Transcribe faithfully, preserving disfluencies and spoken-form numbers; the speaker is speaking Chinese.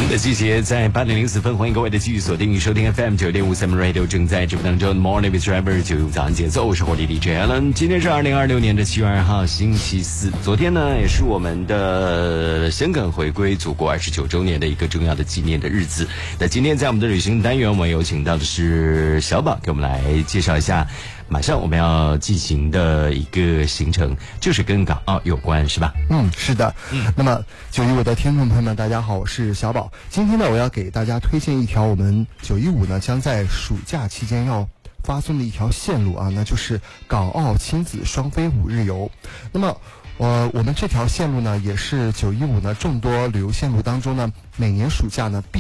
的季节在八点零四分，欢迎各位的继续锁定收听 F M 九点五 Seven Radio， 正在直播当中 Morning with Driver 九早上节奏，我是活力 D J Alan。今天是二零二六年的七月二号，星期四。昨天呢，也是我们的香港回归祖国二十九周年的一个重要的纪念的日子。那今天在我们的旅行单元，我们有请到的是小宝，给我们来介绍一下。马上我们要进行的一个行程，就是跟港澳有关，是吧？ 嗯，是的。嗯，那么九一五的听众朋友们，大家好，我是小宝。今天呢，我要给大家推荐一条我们九一五呢将在暑假期间要发送的一条线路啊，那就是港澳亲子双飞五日游。那么呃，我们这条线路呢，也是九一五呢众多旅游线路当中呢，每年暑假呢必